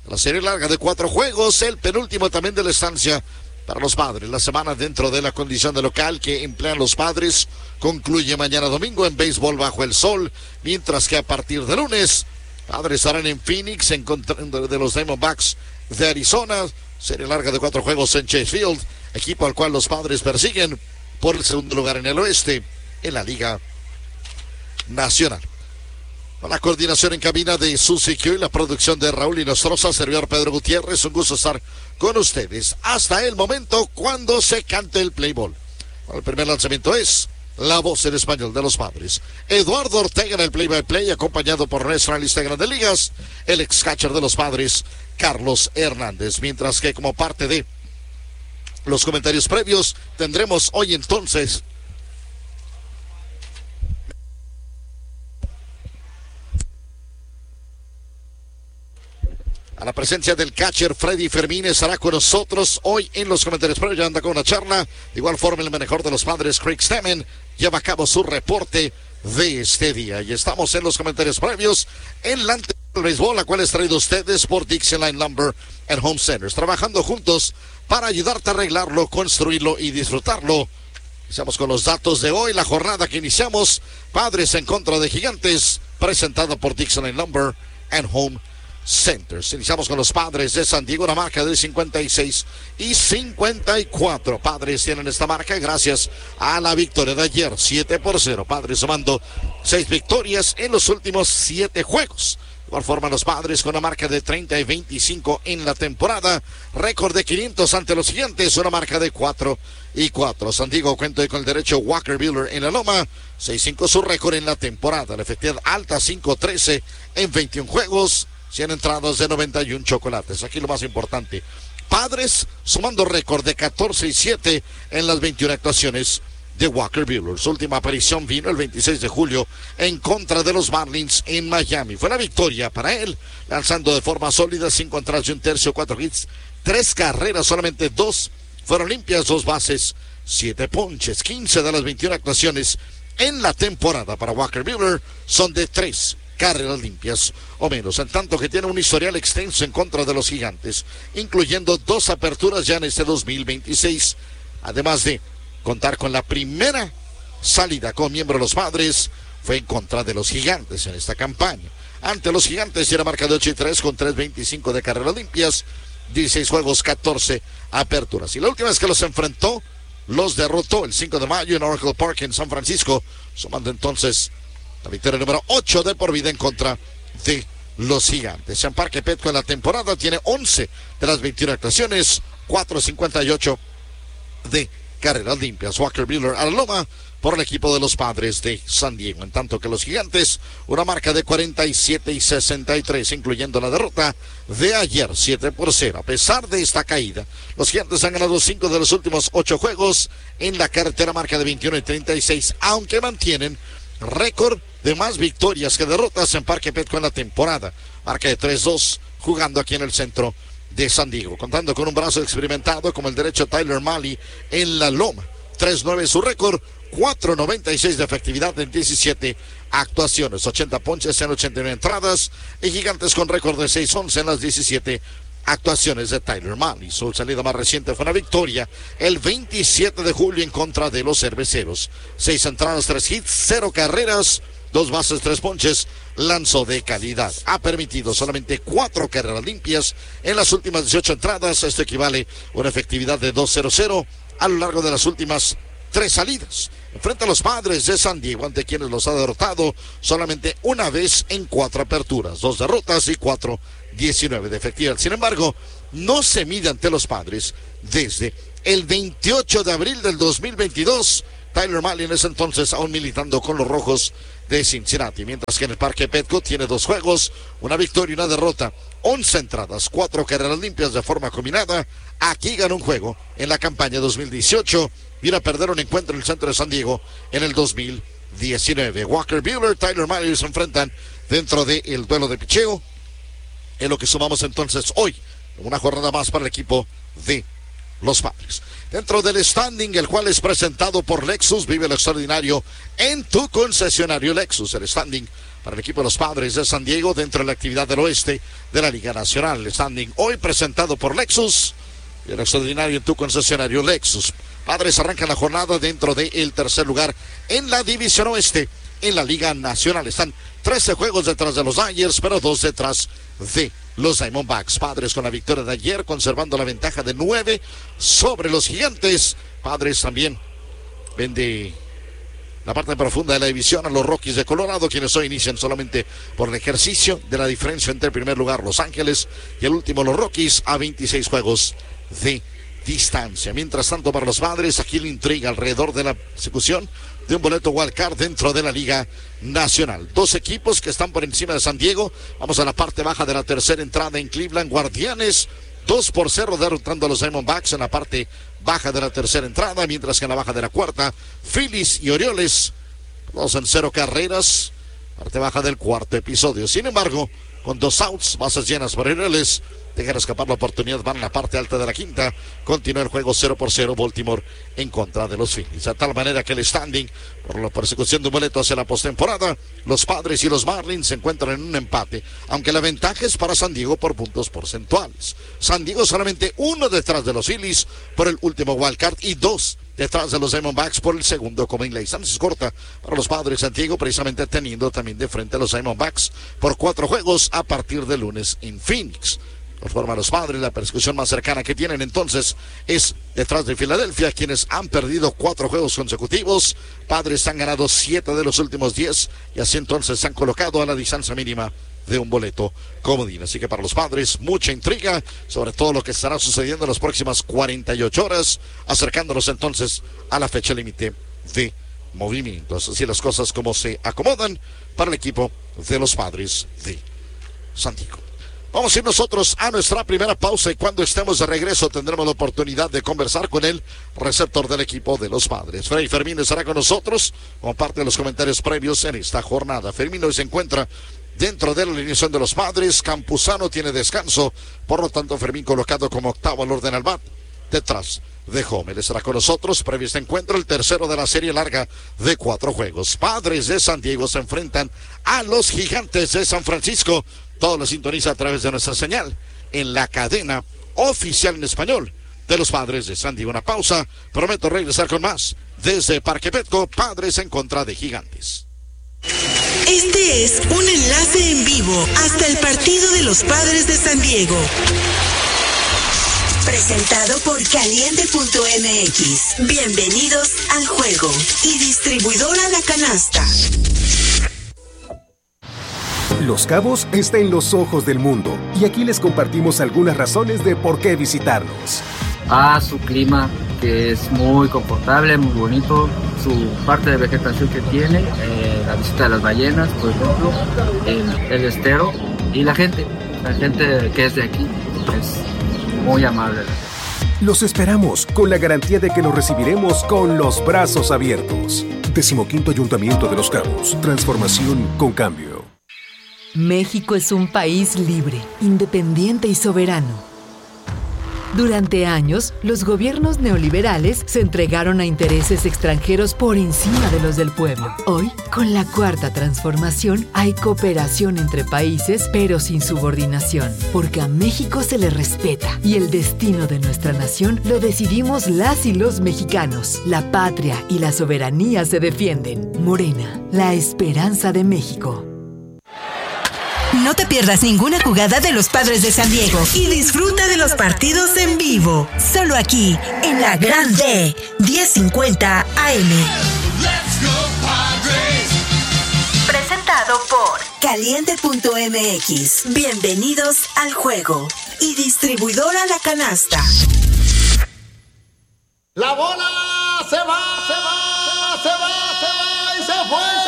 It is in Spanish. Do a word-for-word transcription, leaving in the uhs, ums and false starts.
La serie larga de cuatro juegos, el penúltimo también de la estancia para los Padres. La semana dentro de la condición de local que emplean los Padres concluye mañana domingo en béisbol bajo el sol, mientras que a partir de lunes, Padres estarán en Phoenix en contra de los Diamondbacks de Arizona. Serie larga de cuatro juegos en Chase Field, equipo al cual los Padres persiguen por el segundo lugar en el oeste en la Liga Nacional. Con la coordinación en cabina de Susi Q y la producción de Raúl Inostroza, servidor Pedro Gutiérrez, un gusto estar con ustedes hasta el momento cuando se cante el play ball. El primer lanzamiento es la voz en español de los Padres, Eduardo Ortega en el play by play, acompañado por nuestro analista de Grandes Ligas, el ex catcher de los Padres, Carlos Hernández. Mientras que como parte de los comentarios previos tendremos hoy entonces a la presencia del catcher Freddy Fermín. Estará con nosotros hoy en los comentarios previos, ya anda con una charla. De igual forma el mejor de los Padres, Craig Stammen, lleva a cabo su reporte de este día. Y estamos en los comentarios previos en la ante del béisbol, la cual es traído a ustedes por Dixie Line Lumber and Home Centers, trabajando juntos para ayudarte a arreglarlo, construirlo y disfrutarlo. Iniciamos con los datos de hoy, la jornada que iniciamos, Padres en contra de Gigantes, presentada por Dixie Line Lumber and Home Centers. Iniciamos con los Padres de San Diego, una marca de cincuenta y seis y cincuenta y cuatro. Padres tienen esta marca gracias a la victoria de ayer, siete por cero. Padres sumando seis victorias en los últimos siete juegos. De igual forma los Padres con una marca de treinta y veinticinco en la temporada, récord de quinientos ante los Gigantes, una marca de cuatro y cuatro. San Diego cuenta con el derecho Walker Buehler en la loma, seis cinco su récord en la temporada. La efectividad alta, cinco trece en veintiún juegos, cien entradas de noventa y uno chocolates. Aquí lo más importante, Padres sumando récord de catorce y siete en las veintiuna actuaciones de Walker Buehler. Su última aparición vino el veintiséis de julio en contra de los Marlins en Miami. Fue una victoria para él, lanzando de forma sólida, cinco entradas y un tercio, cuatro hits, tres carreras, solamente dos fueron limpias, dos bases, siete ponches. quince de las veintiuna actuaciones en la temporada para Walker Buehler son de tres carreras limpias o menos, en tanto que tiene un historial extenso en contra de los Gigantes, incluyendo dos aperturas ya en este dos mil veintiséis, además de contar con la primera salida con miembro de los Padres fue en contra de los Gigantes en esta campaña. Ante los Gigantes tiene marca de ocho y tres con tres veinticinco de carreras limpias, dieciséis juegos, catorce aperturas. Y la última vez que los enfrentó, los derrotó el cinco de mayo en Oracle Park en San Francisco, sumando entonces la victoria número ocho de por vida en contra de los Gigantes. En Parque Petco en la temporada tiene once de las veintiuna actuaciones, cuatro cincuenta y ocho de carreras limpias. Walker Buehler a la loma por el equipo de los Padres de San Diego, en tanto que los Gigantes una marca de cuarenta y siete y sesenta y tres, incluyendo la derrota de ayer, siete por cero. A pesar de esta caída, los Gigantes han ganado cinco de los últimos ocho juegos en la carretera, marca de veintiuno y treinta y seis, aunque mantienen récord de más victorias que derrotas en Parque Petco en la temporada, marca de tres dos, jugando aquí en el centro de San Diego, contando con un brazo experimentado como el derecho Tyler Mahle en la loma. tres nueve su récord, cuatro noventa y seis de efectividad en diecisiete actuaciones, ochenta ponches en ochenta y nueve entradas, y Gigantes con récord de seis once en las diecisiete actuaciones de Tyler Mahle. Su salida más reciente fue una victoria el veintisiete de julio en contra de los Cerveceros. seis entradas, tres hits, cero carreras, dos bases, tres ponches, lanzó de calidad. Ha permitido solamente cuatro carreras limpias en las últimas dieciocho entradas. Esto equivale a una efectividad de dos cero cero a lo largo de las últimas tres salidas. Enfrenta a los Padres de San Diego, ante quienes los ha derrotado solamente una vez en cuatro aperturas, dos derrotas y cuatro diecinueve de efectividad. Sin embargo, no se mide ante los Padres desde el veintiocho de abril del dos mil veintidós. Tyler Mahle en ese entonces aún militando con los Rojos de Cincinnati, mientras que en el Parque Petco tiene dos juegos, una victoria y una derrota, once entradas, cuatro carreras limpias de forma combinada. Aquí ganó un juego en la campaña dos mil dieciocho, viene a perder un encuentro en el centro de San Diego en el dos mil diecinueve. Walker Buehler, Tyler Mahle se enfrentan dentro del duelo de picheo, en lo que sumamos entonces hoy una jornada más para el equipo de los Padres. Dentro del standing, el cual es presentado por Lexus, vive lo extraordinario en tu concesionario Lexus. El standing para el equipo de los Padres de San Diego dentro de la actividad del oeste de la Liga Nacional. El standing hoy presentado por Lexus y el extraordinario en tu concesionario Lexus. Padres arrancan la jornada dentro del tercer lugar en la división oeste en la Liga Nacional. Están trece juegos detrás de los Dodgers, pero dos detrás de los Diamondbacks. Padres con la victoria de ayer, conservando la ventaja de nueve sobre los Gigantes. Padres también vende la parte profunda de la división a los Rockies de Colorado, quienes hoy inician solamente por el ejercicio de la diferencia entre el primer lugar Los Ángeles y el último los Rockies a veintiséis juegos de distancia. Mientras tanto, para los Padres, aquí la intriga alrededor de la persecución de un boleto wildcard dentro de la Liga Nacional. Dos equipos que están por encima de San Diego. Vamos a la parte baja de la tercera entrada en Cleveland. Guardianes dos por cero derrotando a los Diamondbacks en la parte baja de la tercera entrada, mientras que en la baja de la cuarta, Phillies y Orioles dos en cero carreras, parte baja del cuarto episodio. Sin embargo, con dos outs, bases llenas para Orioles, dejan escapar la oportunidad, van a la parte alta de la quinta, continúa el juego cero por cero, Baltimore en contra de los Phillies, de tal manera que el standing por la persecución de un boleto hacia la postemporada, los Padres y los Marlins se encuentran en un empate, aunque la ventaja es para San Diego por puntos porcentuales. San Diego solamente uno detrás de los Phillies por el último wildcard y dos detrás de los Diamondbacks por el segundo coming. La distancia es corta para los Padres de San Diego, precisamente teniendo también de frente a los Diamondbacks por cuatro juegos a partir de lunes en Phoenix. Por forma los Padres, la persecución más cercana que tienen entonces es detrás de Filadelfia, quienes han perdido cuatro juegos consecutivos. Padres han ganado siete de los últimos diez y así entonces se han colocado a la distancia mínima de un boleto comodín. Así que para los Padres, mucha intriga sobre todo lo que estará sucediendo en las próximas cuarenta y ocho horas, acercándonos entonces a la fecha límite de movimientos. Así las cosas como se acomodan para el equipo de los Padres de San Diego. Vamos a ir nosotros a nuestra primera pausa y cuando estemos de regreso tendremos la oportunidad de conversar con el receptor del equipo de los Padres. Freddy Fermín estará con nosotros como parte de los comentarios previos en esta jornada. Fermín hoy se encuentra dentro de la alineación de los Padres. Campuzano tiene descanso, por lo tanto Fermín colocado como octavo al orden al bat, detrás de Homer. Estará con nosotros previo a este encuentro, el tercero de la serie larga de cuatro juegos. Padres de San Diego se enfrentan a los Gigantes de San Francisco. Todo lo sintoniza a través de nuestra señal en la cadena oficial en español de los Padres de San Diego. Una pausa, prometo regresar con más desde Parque Petco, Padres en contra de Gigantes. Este es un enlace en vivo hasta el partido de los Padres de San Diego. Presentado por Caliente punto M X. Bienvenidos al juego. Y distribuidora La Canasta. Los Cabos está en los ojos del mundo y aquí les compartimos algunas razones de por qué visitarnos. Ah, su clima, que es muy confortable, muy bonito, su parte de vegetación que tiene, eh, la visita de las ballenas, por ejemplo, el, el estero y la gente, la gente que es de aquí es muy amable. Los esperamos con la garantía de que los recibiremos con los brazos abiertos. Decimoquinto Ayuntamiento de Los Cabos, transformación con cambio. México es un país libre, independiente y soberano. Durante años, los gobiernos neoliberales se entregaron a intereses extranjeros por encima de los del pueblo. Hoy, con la Cuarta Transformación, hay cooperación entre países, pero sin subordinación, porque a México se le respeta y el destino de nuestra nación lo decidimos las y los mexicanos. La patria y la soberanía se defienden. Morena, la esperanza de México. No te pierdas ninguna jugada de los Padres de San Diego y disfruta de los partidos en vivo. Solo aquí, en la Grande, diez cincuenta A M. Presentado por Caliente punto M X. Bienvenidos al juego. Y distribuidora La Canasta. La bola se va, se va, se va, se va y se fue.